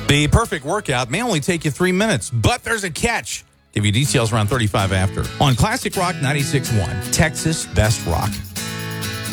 The perfect workout may only take you 3 minutes, but there's a catch. Give you details around 35 after. On Classic Rock 96.1, Texas Best Rock.